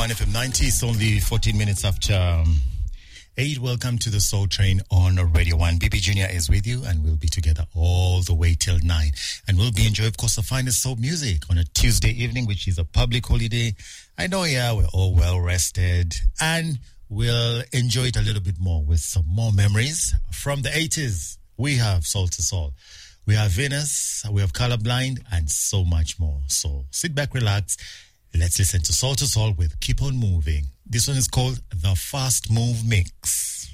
1 FM 90. It's only 14 minutes after 8. Welcome to the Soul Train on Radio 1. BB Junior is with you, and we'll be together all the way till 9. And we'll be enjoying, of course, the finest soul music on a Tuesday evening, which is a public holiday. I know, we're all well rested, and we'll enjoy it a little bit more with some more memories from the 80s. We have Soul to Soul. We have Venus, we have Colorblind, and so much more. So sit back, relax. Let's listen to Soul with Keep On Moving. This one is called The Fast Move Mix.